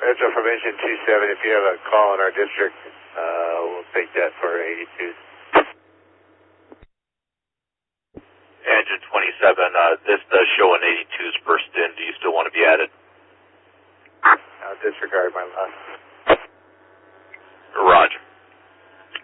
Metro from Engine 27, if you have a call in our district, we'll take that for 82. Engine 27, this does show an 82's burst in. Do you still want to be added? I'll disregard my loss.